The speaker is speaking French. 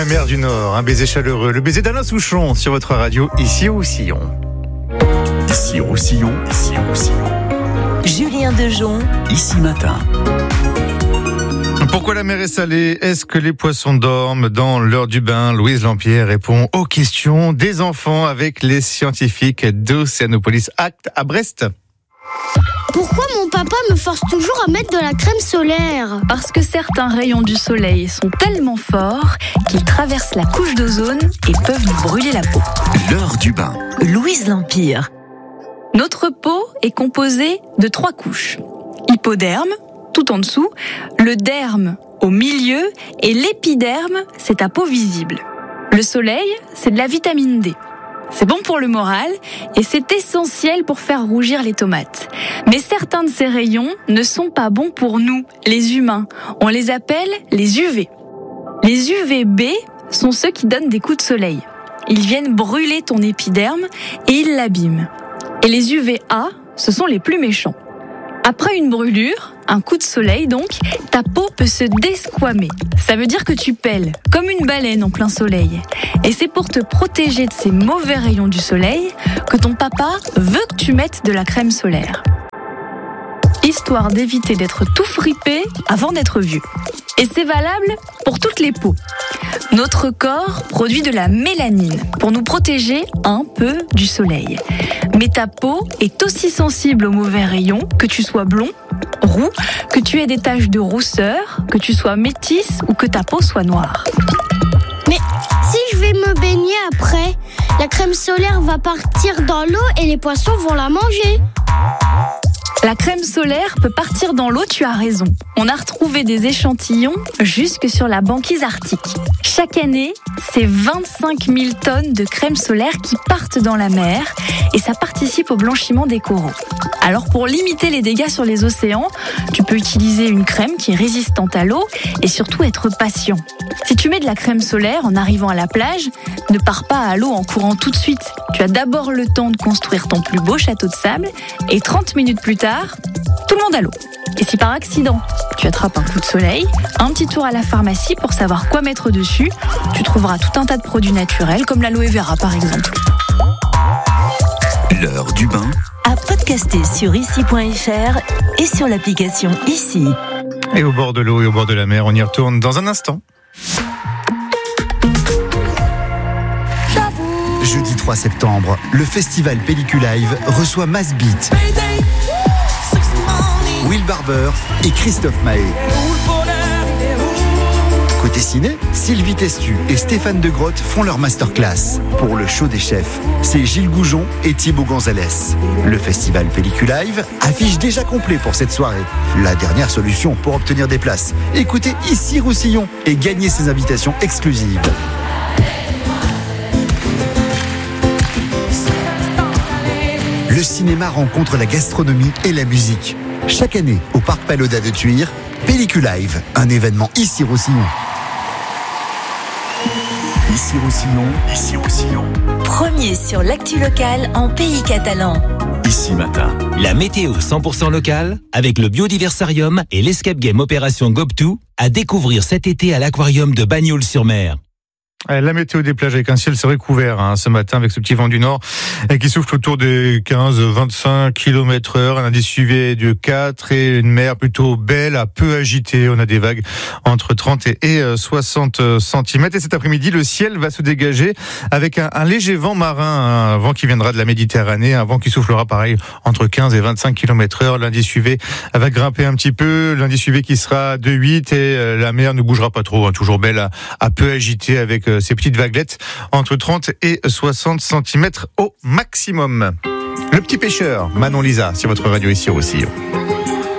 la mer du Nord, un baiser chaleureux, le baiser d'Alain Souchon sur votre radio, ici au Roussillon. Ici au Roussillon, ici au Roussillon. Julien Dejon, Ici matin. Pourquoi la mer est salée? Est-ce que les poissons dorment? Dans l'heure du bain, Louise Lampierre répond aux questions des enfants avec les scientifiques d'Océanopolis Act à Brest. Pourquoi mon papa me force toujours à mettre de la crème solaire? Parce que certains rayons du soleil sont tellement forts qu'ils traversent la couche d'ozone et peuvent nous brûler la peau. L'heure du bain. Louise Lampierre. Notre peau est composée de 3 couches. Hypoderme, tout en dessous, le derme au milieu et l'épiderme, c'est ta peau visible. Le soleil, c'est de la vitamine D. C'est bon pour le moral et c'est essentiel pour faire rougir les tomates. Mais certains de ces rayons ne sont pas bons pour nous, les humains. On les appelle les UV. Les UVB sont ceux qui donnent des coups de soleil. Ils viennent brûler ton épiderme et ils l'abîment. Et les UVA, ce sont les plus méchants. Après une brûlure, un coup de soleil donc, ta peau peut se desquamer. Ça veut dire que tu pèles, comme une baleine en plein soleil. Et c'est pour te protéger de ces mauvais rayons du soleil que ton papa veut que tu mettes de la crème solaire. Histoire d'éviter d'être tout fripé avant d'être vieux. Et c'est valable pour toutes les peaux. Notre corps produit de la mélanine pour nous protéger un peu du soleil. Mais ta peau est aussi sensible aux mauvais rayons, que tu sois blond, roux, que tu aies des taches de rousseur, que tu sois métisse ou que ta peau soit noire. Mais si je vais me baigner après, la crème solaire va partir dans l'eau et les poissons vont la manger. La crème solaire peut partir dans l'eau, tu as raison. On a retrouvé des échantillons jusque sur la banquise arctique. Chaque année, c'est 25 000 tonnes de crème solaire qui partent dans la mer et ça participe au blanchiment des coraux. Alors pour limiter les dégâts sur les océans, tu peux utiliser une crème qui est résistante à l'eau et surtout être patient. Si tu mets de la crème solaire en arrivant à la plage, ne pars pas à l'eau en courant tout de suite. Tu as d'abord le temps de construire ton plus beau château de sable et 30 minutes plus tard, tout le monde à l'eau. Et si par accident, tu attrapes un coup de soleil, un petit tour à la pharmacie pour savoir quoi mettre dessus, tu trouveras tout un tas de produits naturels comme l'aloe vera par exemple. L'heure du bain. À podcaster sur ici.fr et sur l'application Ici. Et au bord de l'eau et au bord de la mer, on y retourne dans un instant. Jeudi 3 septembre, le festival Pellicule Live reçoit Mass Beat, Will Barber et Christophe Maé. Côté ciné, Sylvie Testu et Stéphane de Grotte font leur masterclass. Pour le show des chefs, c'est Gilles Goujon et Thibaut Gonzalez. Le festival Pellicule Live affiche déjà complet pour cette soirée. La dernière solution pour obtenir des places. Écoutez Ici Roussillon et gagnez ces invitations exclusives. Le cinéma rencontre la gastronomie et la musique. Chaque année, au Parc Pagoda de Tuire, Pellicule Live, un événement Ici Roussillon. Ici Roussillon, ici Roussillon. Premier sur l'actu locale en pays catalan. Ici matin. La météo 100% locale avec le Biodiversarium et l'Escape Game Opération Gob2 à découvrir cet été à l'aquarium de Bagnols-sur-Mer. La météo des plages avec un ciel serait couvert ce matin avec ce petit vent du nord qui souffle autour des 15-25 km/h, un indice UV de 4 et une mer plutôt belle à peu agitée. On a des vagues entre 30 et 60 cm et cet après-midi le ciel va se dégager avec un léger vent marin, un vent qui viendra de la Méditerranée, un vent qui soufflera pareil entre 15 et 25 km/h. L'indice UV va grimper un petit peu, l'indice UV qui sera de 8 et la mer ne bougera pas trop, toujours belle à peu agitée avec ces petites vaguelettes entre 30 et 60 cm au maximum. Le petit pêcheur, Manon Lisa, sur votre radio ici au Roussillon.